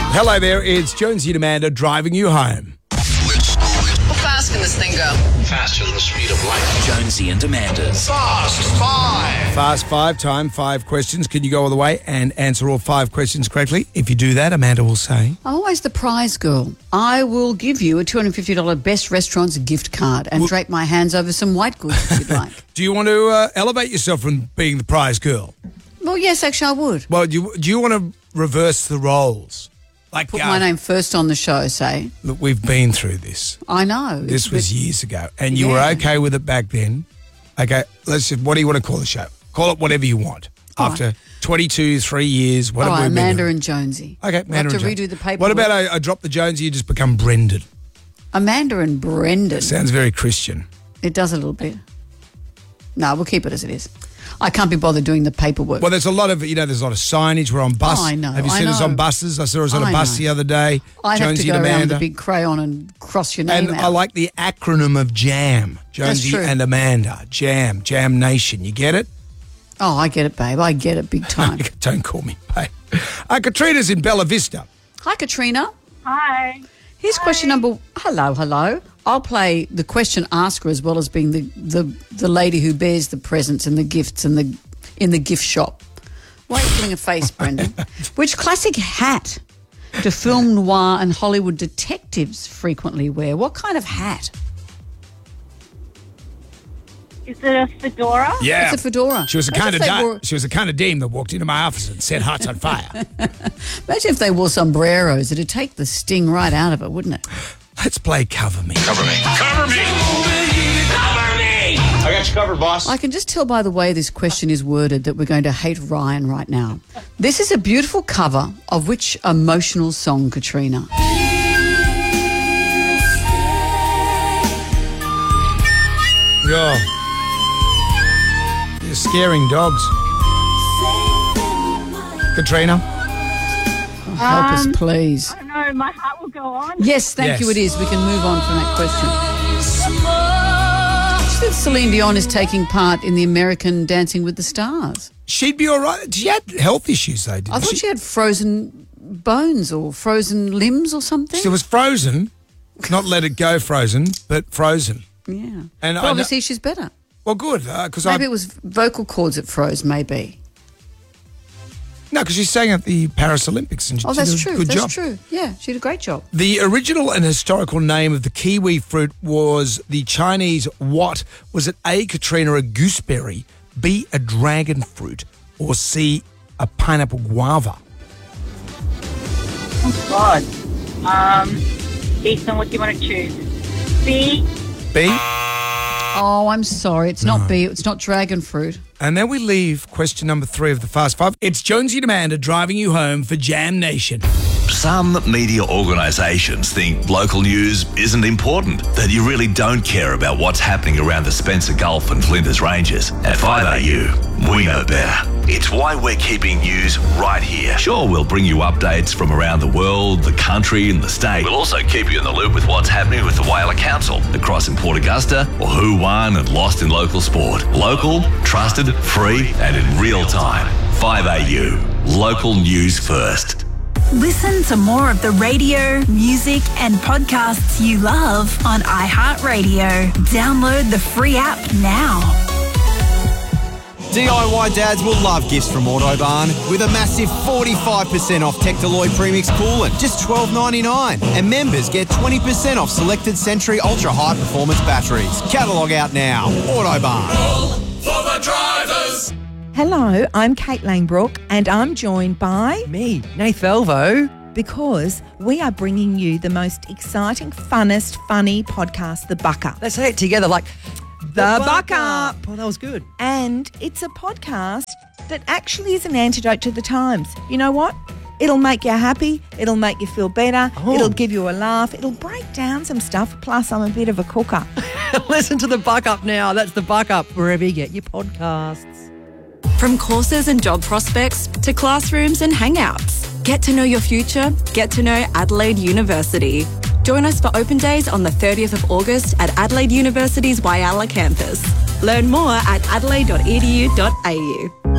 Hello there, it's Jonesy and Amanda driving you home. How fast can this thing go? Faster than the speed of light. Jonesy and Amanda's Fast Five. Fast 5 time, 5 questions. Can you go all the way and answer all 5 questions correctly? If you do that, Amanda will say... I'm always the prize girl. I will give you a $250 Best Restaurants gift card and drape my hands over some white goods if you'd like. Do you want to elevate yourself from being the prize girl? Well, yes, actually I would. Well, do you want to reverse the roles? Like, Put my name first on the show, say. Look, we've been through this. I know. This was years ago, and you were okay with it back then. Okay, what do you want to call the show? Call it whatever you want. After 22, 3 years, what All have right, we been Amanda doing? and Jonesy. Okay, We'll have Amanda to and redo the paperwork. What about I drop the Jonesy, you just become Brendan? Amanda and Brendan. Sounds very Christian. It does a little bit. No, we'll keep it as it is. I can't be bothered doing the paperwork. Well, there's a lot of signage. We're on bus. Oh, I know. Have you seen us on buses? I saw us on a bus the other day. I'd have to Jonesy go and around Amanda. with a big crayon and cross your name And out. I like the acronym of JAM. Jonesy true. and Amanda. JAM. Jam Nation. You get it? Oh, I get it, babe. I get it big time. Don't call me babe. Katrina's in Bella Vista. Hi, Katrina. Hi. Here's question number... Hello. I'll play the question asker as well as being the lady who bears the presents and the gifts and in the gift shop. Why are you doing a face, Brendan? Which classic hat do film noir and Hollywood detectives frequently wear? What kind of hat? Is it a fedora? Yeah. It's a fedora. She was a Imagine kind of dame that walked into my office and set hearts on fire. Imagine if they wore sombreros. It'd take the sting right out of it, wouldn't it? Let's play Cover Me. Cover me. Cover me. Cover me. I got you covered, boss. I can just tell by the way this question is worded that we're going to hate Ryan right now. This is a beautiful cover of which emotional song, Katrina? Oh. You're scaring dogs. Katrina? Help us, please. I don't know. My heart will go on. Yes, thank you, it is. We can move on from that question. That Celine Dion is taking part in the American Dancing with the Stars. She'd be all right. She had health issues, though, didn't I thought she had frozen bones or frozen limbs or something. She was frozen. Not let it go frozen, but frozen. Yeah. And but obviously she's better. Well, good. Because Maybe it was vocal cords that froze, maybe. No, because she sang at the Paris Olympics and she did that's a true. good That's job. true. Yeah, she did a great job. The original and historical name of the kiwi fruit was the Chinese what? Was it A, Katrina, a gooseberry, B, a dragon fruit, or C, a pineapple guava? Oh, God. Ethan, what do you want to choose? B? B? Oh, I'm sorry. It's not B. It's not dragon fruit. And then we leave question number 3 of the Fast Five. It's Jonesy and Amanda driving you home for Jam Nation. Some media organisations think local news isn't important, that you really don't care about what's happening around the Spencer Gulf and Flinders Ranges. At 5AU, we know better. It's why we're keeping news right here. Sure, we'll bring you updates from around the world, the country and the state. We'll also keep you in the loop with what's happening with the Whaler Council, across in Port Augusta, or who won and lost in local sport. Local, trusted, free and in real time. 5AU, local news first. Listen to more of the radio, music and podcasts you love on iHeartRadio. Download the free app now. DIY dads will love gifts from Autobarn with a massive 45% off Tectaloid Premix coolant, just $12.99. And members get 20% off selected Century Ultra High Performance batteries. Catalogue out now. Autobarn. For the drivers. Hello, I'm Kate Langbrook and I'm joined by... Me, Nath Velvo. Because we are bringing you the most exciting, funnest, funny podcast, The Buck Up. Let's say it together like... The Buck Up. Oh, that was good. And it's a podcast that actually is an antidote to the times. You know what? It'll make you happy. It'll make you feel better. Oh. It'll give you a laugh. It'll break down some stuff. Plus, I'm a bit of a cooker. Listen to The Buck Up now. That's The Buck Up, wherever you get your podcasts. From courses and job prospects to classrooms and hangouts. Get to know your future. Get to know Adelaide University. Join us for open days on the 30th of August at Adelaide University's Whyalla campus. Learn more at adelaide.edu.au.